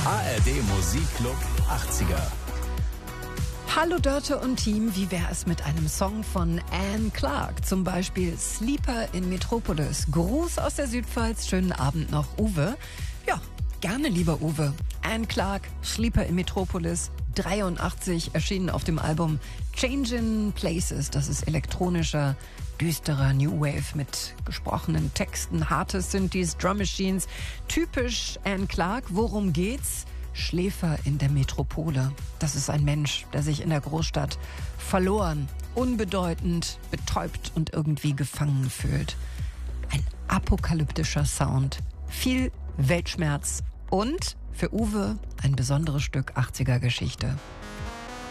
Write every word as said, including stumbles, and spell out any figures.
A R D Musikclub achtziger. Hallo Dörte und Team, wie wäre es mit einem Song von Anne Clark? Zum Beispiel Sleeper in Metropolis. Gruß aus der Südpfalz, schönen Abend noch, Uwe. Ja, gerne, lieber Uwe. Anne Clark, Sleeper in Metropolis, dreiundachtzig, erschienen auf dem Album Changing Places. Das ist elektronischer, düsterer New Wave mit gesprochenen Texten, harte Synthes, Drum Machines. Typisch Anne Clark. Worum geht's? Schläfer in der Metropole. Das ist ein Mensch, der sich in der Großstadt verloren, unbedeutend, betäubt und irgendwie gefangen fühlt. Ein apokalyptischer Sound, viel Weltschmerz und für Uwe ein besonderes Stück achtziger Geschichte.